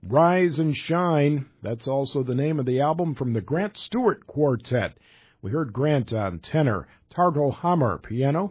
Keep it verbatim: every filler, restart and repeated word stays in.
Rise and Shine. That's also the name of the album from the Grant Stewart Quartet. We heard Grant on tenor, Targo Hammer piano,